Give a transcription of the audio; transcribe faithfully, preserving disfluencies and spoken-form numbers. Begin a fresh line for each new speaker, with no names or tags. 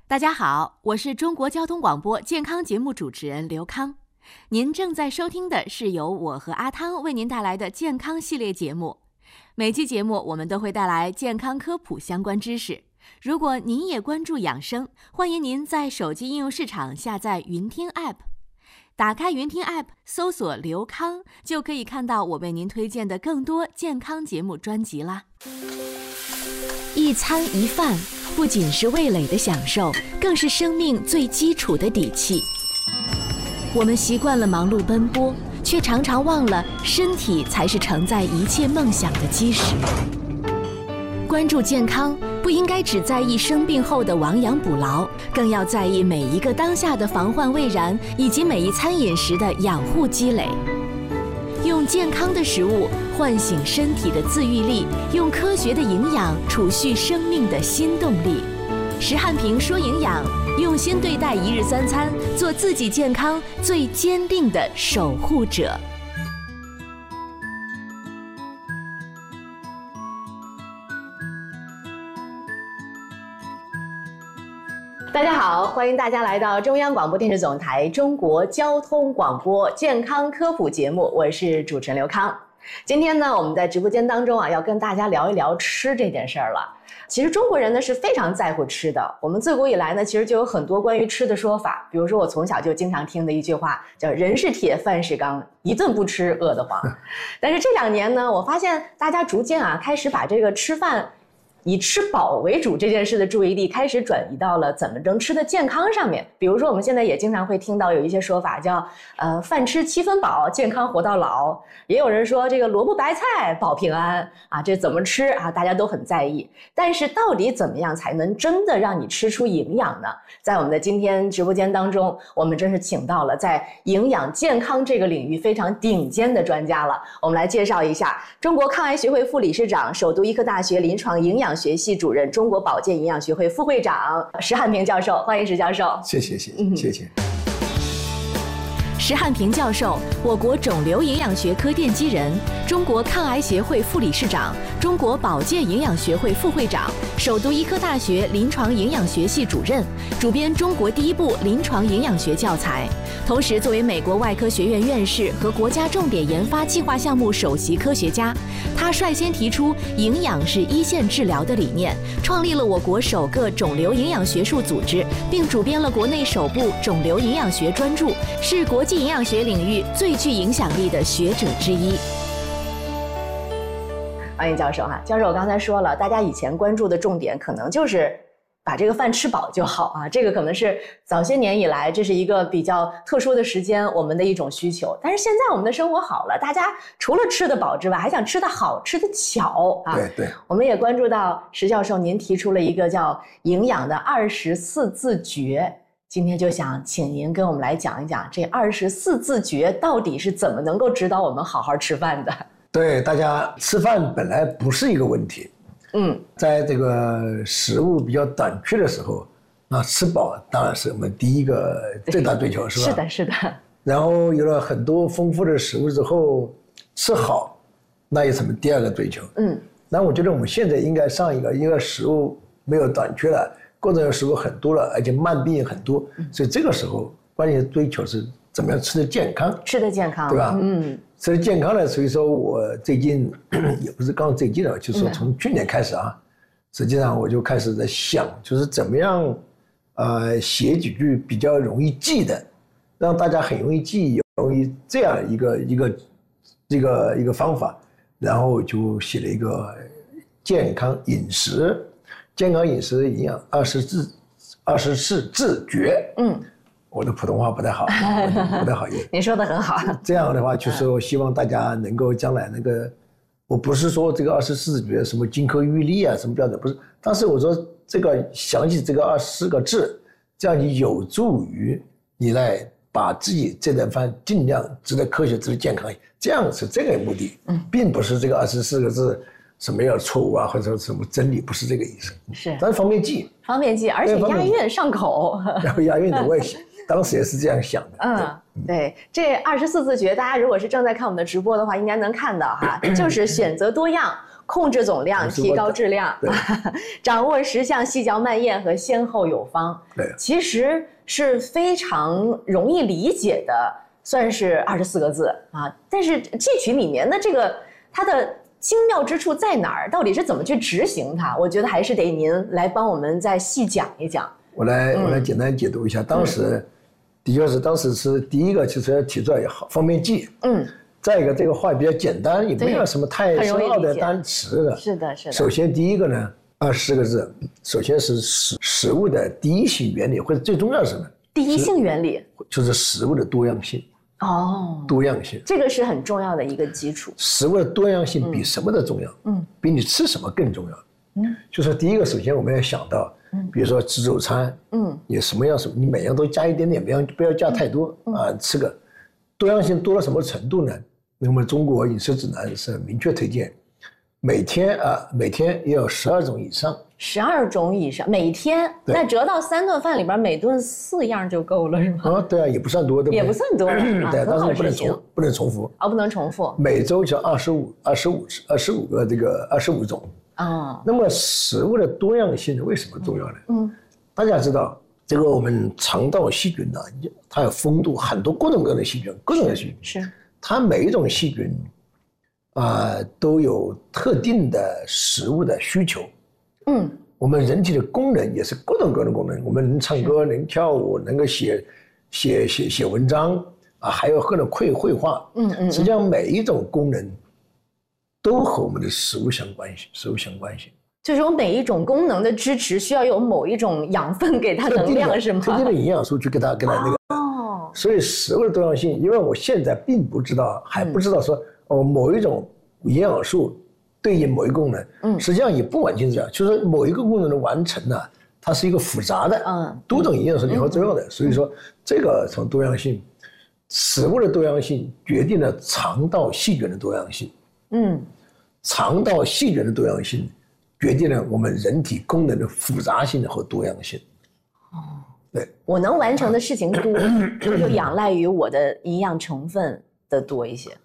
大家好，我是中国交通广播健康节目主持人刘康。您正在收听的是由我和阿汤为您带来的健康系列节目。每期节目我们都会带来健康科普相关知识。如果您也关注养生，欢迎您在手机应用市场下载云听 App， 打开云听 App 搜索刘康，就可以看到我为您推荐的更多健康节目专辑啦。一餐一饭不仅是味蕾的享受，更是生命最基础的底气。我们习惯了忙碌奔波，却常常忘了身体才是承载一切梦想的基石。关注健康，不应该只在意生病后的亡羊补牢，更要在意每一个当下的防患未然，以及每一餐饮食的养护积累。用健康的食物唤醒身体的自愈力，用科学的营养储蓄生命的新动力。石汉平说营养，用心对待一日三餐，做自己健康最坚定的守护者。大家好，欢迎大家来到中央广播电视总台中国交通广播健康科普节目，我是主持人刘康。今天呢，我们在直播间当中啊，要跟大家聊一聊吃这件事儿了。其实中国人呢是非常在乎吃的，我们自古以来呢，其实就有很多关于吃的说法。比如说我从小就经常听的一句话叫人是铁饭是钢，一顿不吃饿得慌。但是这两年呢，我发现大家逐渐啊开始把这个吃饭以吃饱为主这件事的注意力开始转移到了怎么能吃的健康上面。比如说我们现在也经常会听到有一些说法叫呃饭吃七分饱，健康活到老。也有人说这个萝卜白菜保平安啊，这怎么吃啊，大家都很在意。但是到底怎么样才能真的让你吃出营养呢？在我们的今天直播间当中，我们真是请到了在营养健康这个领域非常顶尖的专家了。我们来介绍一下中国抗癌学会副理事长、首都医科大学临床营养学系主任、中国保健营养学会副会长石汉平教授。欢迎石教授。
谢谢谢谢、嗯、谢谢。
石汉平教授，我国肿瘤营养学科奠基人，中国抗癌协会副理事长，中国保健营养学会副会长，首都医科大学临床营养学系主任，主编中国第一部临床营养学教材。同时，作为美国外科学院院士和国家重点研发计划项目首席科学家，他率先提出营养是一线治疗的理念，创立了我国首个肿瘤营养学术组织，并主编了国内首部肿瘤营养学专著，是国际营养学领域最具影响力的学者之一。欢迎教授哈，教授我刚才说了，大家以前关注的重点可能就是把这个饭吃饱就好啊，这个可能是早些年以来这是一个比较特殊的时间我们的一种需求。但是现在我们的生活好了，大家除了吃得饱之外，还想吃得好、吃得巧啊。
对对。
我们也关注到石教授您提出了一个叫营养的二十四字诀。今天就想请您跟我们来讲一讲这二十四字诀到底是怎么能够指导我们好好吃饭的。
对，大家吃饭本来不是一个问题，嗯，在这个食物比较短缺的时候，那吃饱当然是我们第一个最大追求，是吧？
是的，是的。
然后有了很多丰富的食物之后，吃好，那有什么第二个追求？嗯，那我觉得我们现在应该上一个，因为食物没有短缺了。各种食物很多了，而且慢病也很多，所以这个时候关键追求是怎么样吃得健康，
吃得健康，
对吧？嗯，吃得健康呢，所以说我最近也不是刚最近了，就是说从去年开始啊，实际上我就开始在想，就是怎么样，呃，写几句比较容易记的，让大家很容易记，容易这样一个一个这个一个方法，然后就写了一个健康饮食。健康饮食营养二十字二十四字诀。嗯，我的普通话不太好，不太好意思。
您说的很好。
这样的话，就是我希望大家能够将来那个，我不是说这个二十四字诀什么金科玉律啊，什么标准不是，但是我说这个想起这个二十四个字，这样你有助于你来把自己这顿饭尽量吃得科学、吃得健康，这样是这个目的，嗯，并不是这个二十四个字。什么样错误啊，或者什么真理，不是这个意思。
是，
但是方便记，
方便记，而且押韵上口。
然后押韵的，我也当时也是这样想的。
嗯，对，这二十四字诀，大家如果是正在看我们的直播的话，应该能看到哈，就是选择多样，
控制总量，提高质量，掌握十项细嚼慢咽和先后有方。
对，
其实是非常容易理解的，算是二十四个字啊。但是这曲里面的这个它的精妙之处在哪儿？到底是怎么去执行它？我觉得还是得您来帮我们再细讲一讲。
我来，我来简单解读一下。嗯、当时，的确是当时是第一个，就是要提出来也好方便记。嗯。再一个，这个话比较简单，也没有什么太深奥的单词的。
是的，是的。
首先，第一个呢，二十四个字，首先是食食物的第一性原理，或者最重要是什么？
第一性原理
就是食物的多样性。
哦，
多样性，
这个是很重要的一个基础。
食物的多样性比什么都重要，嗯，比你吃什么更重要。嗯，就是第一个，首先我们要想到，嗯，比如说吃早餐，嗯，你什么样什么，你每样都加一点点，不要不要加太多、嗯、啊。吃个多样性多到什么程度呢？那么中国饮食指南是明确推荐，每天啊每天要有十二种以上。
十二种以上，每天那折到三顿饭里边，每顿四样就够了，是吗？
啊，对啊，也不算多，对不对？
也不算多，
对，但是不能重不能重复
啊，不能重复。
每周就二十五、二十五、二十五个这个二十五种啊。那么食物的多样性为什么重要呢？嗯，大家知道这个我们肠道细菌呢，它有丰度很多各种各样的细菌，各种的细菌
是
它每一种细菌啊、呃、都有特定的食物的需求。嗯，我们人体的功能也是各种各样的功能，我们能唱歌，能跳舞，能够写写写写文章啊，还有各种绘绘画。嗯嗯，实际上每一种功能都和我们的食物相关性，食物相关性。
就是说每一种功能的支持需要有某一种养分给它能量，是吗？
特定的营养素去给它给它那个。哦。所以食物的多样性，因为我现在并不知道，还不知道说哦某一种营养素对应某一个功能，嗯，实际上也不完全这样，就是某一个功能的完成呢、啊，它是一个复杂的，嗯，多种营养素联合作用的，嗯、所以说这个从多样性，食物的多样性决定了肠道细菌的多样性，嗯，肠道细菌的多样性决定了我们人体功能的复杂性和多样性。哦，对，
我能完成的事情多，就仰赖于我的营养成分的多一些。